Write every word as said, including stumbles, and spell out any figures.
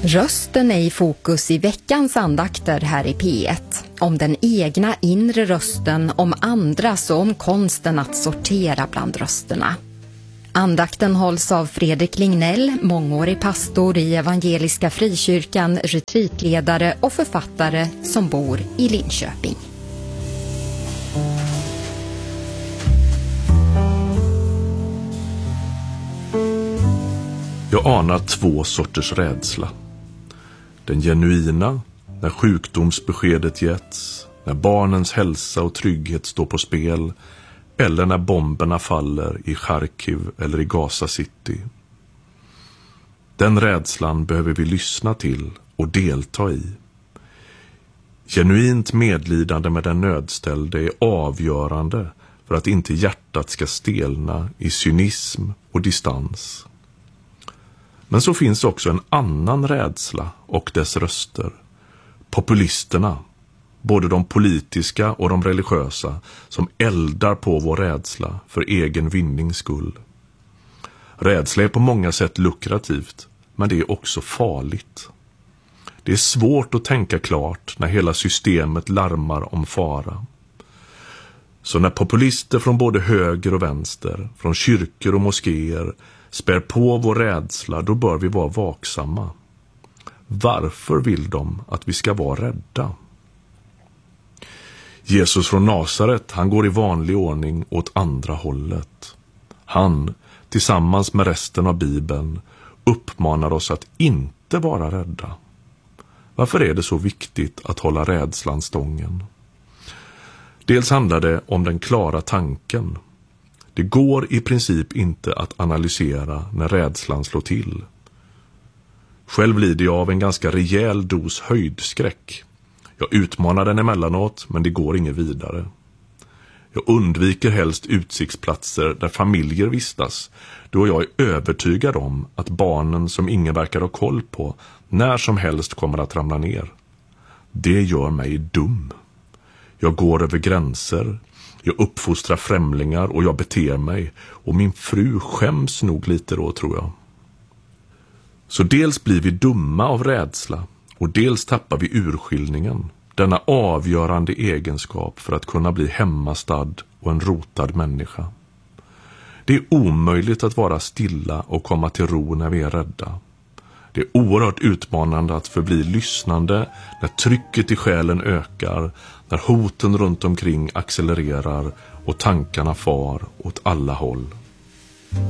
Rösten är i fokus i veckans andakter här i P ett. Om den egna inre rösten, om andras och om konsten att sortera bland rösterna. Andakten hålls av Fredrik Lignell, mångårig pastor i Evangeliska Frikyrkan, retreatledare och författare som bor i Linköping. Jag anar två sorters rädsla. Den genuina, när sjukdomsbeskedet getts, när barnens hälsa och trygghet står på spel, eller när bomberna faller i Charkiv eller i Gaza City. Den rädslan behöver vi lyssna till och delta i. Genuint medlidande med den nödställde är avgörande för att inte hjärtat ska stelna i cynism och distans. Men så finns också en annan rädsla och dess röster. Populisterna, både de politiska och de religiösa, som eldar på vår rädsla för egen vinnings skull. Rädsla är på många sätt lukrativt, men det är också farligt. Det är svårt att tänka klart när hela systemet larmar om fara. Så när populister från både höger och vänster, från kyrkor och moskéer, spär på vår rädsla, då bör vi vara vaksamma. Varför vill de att vi ska vara rädda? Jesus från Nasaret, han går i vanlig ordning åt andra hållet. Han, tillsammans med resten av Bibeln, uppmanar oss att inte vara rädda. Varför är det så viktigt att hålla rädslan stången? Dels handlar det om den klara tanken. Det går i princip inte att analysera när rädslan slår till. Själv lider jag av en ganska rejäl dos höjdskräck. Jag utmanar den emellanåt, men det går inget vidare. Jag undviker helst utsiktsplatser där familjer vistas, då jag är övertygad om att barnen som ingen verkar ha koll på när som helst kommer att ramla ner. Det gör mig dum. Jag går över gränser, jag uppfostrar främlingar och jag beter mig, och min fru skäms nog lite då, tror jag. Så dels blir vi dumma av rädsla, och dels tappar vi urskiljningen, denna avgörande egenskap för att kunna bli hemmastad och en rotad människa. Det är omöjligt att vara stilla och komma till ro när vi är rädda. Det är oerhört utmanande att förbli lyssnande när trycket i själen ökar, när hoten runt omkring accelererar och tankarna far åt alla håll.